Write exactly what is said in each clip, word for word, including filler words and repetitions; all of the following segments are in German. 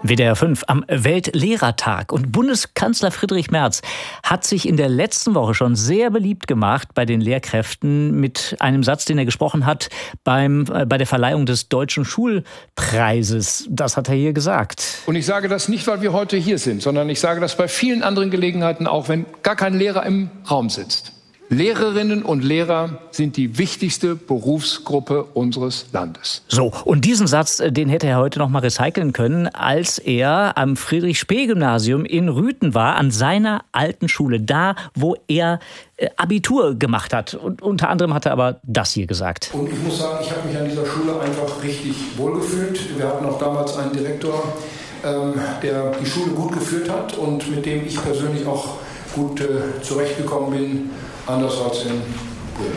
W D R fünf am Weltlehrertag. Und Bundeskanzler Friedrich Merz hat sich in der letzten Woche schon sehr beliebt gemacht bei den Lehrkräften mit einem Satz, den er gesprochen hat beim, äh, bei der Verleihung des Deutschen Schulpreises. Das hat er hier gesagt. Und ich sage das nicht, weil wir heute hier sind, sondern ich sage das bei vielen anderen Gelegenheiten auch, wenn gar kein Lehrer im Raum sitzt. Lehrerinnen und Lehrer sind die wichtigste Berufsgruppe unseres Landes. So, und diesen Satz, den hätte er heute noch mal recyceln können, als er am Friedrich-Spee-Gymnasium in Rüthen war, an seiner alten Schule, da, wo er äh, Abitur gemacht hat. Und unter anderem hat er aber das hier gesagt. Und ich muss sagen, ich habe mich an dieser Schule einfach richtig wohlgefühlt. Wir hatten auch damals einen Direktor, ähm, der die Schule gut geführt hat und mit dem ich persönlich auch gut äh, zurechtgekommen bin. Anders als in Polen.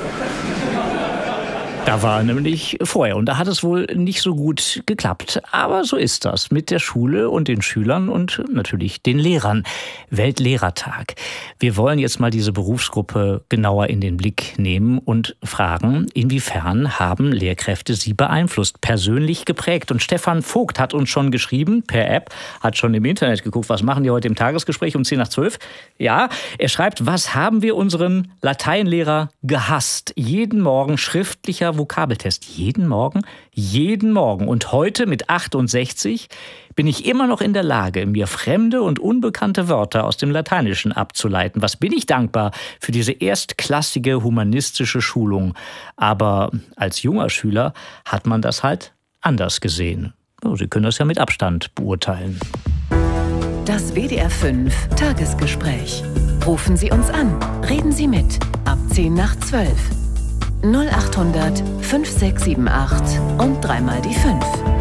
Da war er nämlich vorher und da hat es wohl nicht so gut geklappt. Aber so ist das mit der Schule und den Schülern und natürlich den Lehrern. Weltlehrertag. Wir wollen jetzt mal diese Berufsgruppe genauer in den Blick nehmen und fragen, inwiefern haben Lehrkräfte sie beeinflusst, persönlich geprägt. Und Stefan Vogt hat uns schon geschrieben, per App, hat schon im Internet geguckt, was machen die heute im Tagesgespräch um zehn nach zwölf. Ja, er schreibt, was haben wir unseren Lateinlehrer gehasst? Jeden Morgen schriftlicher Vokabeltest. Jeden Morgen? Jeden Morgen. Und heute mit achtundsechzig bin ich immer noch in der Lage, mir fremde und unbekannte Wörter aus dem Lateinischen abzuleiten. Was bin ich dankbar für diese erstklassige humanistische Schulung. Aber als junger Schüler hat man das halt anders gesehen. Sie können das ja mit Abstand beurteilen. Das W D R fünf Tagesgespräch. Rufen Sie uns an. Reden Sie mit. Ab zehn nach zwölf. null acht hundert fünf sechs sieben acht und dreimal die fünf.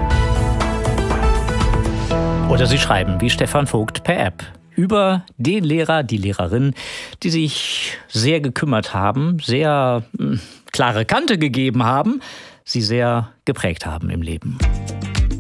Oder Sie schreiben wie Stefan Vogt per App über den Lehrer, die Lehrerin, die sich sehr gekümmert haben, sehr mh, klare Kante gegeben haben, sie sehr geprägt haben im Leben.